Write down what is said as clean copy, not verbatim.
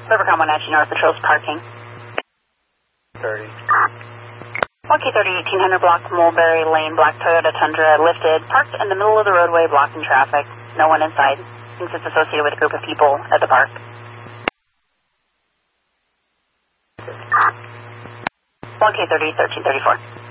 Rivercom 1 North Patrol's parking. 30. 1K30, 1800 block, Mulberry Lane, black Toyota Tundra, lifted, parked in the middle of the roadway, blocking traffic. No one inside. Thinks it's associated with a group of people at the park. 1K30, 1334.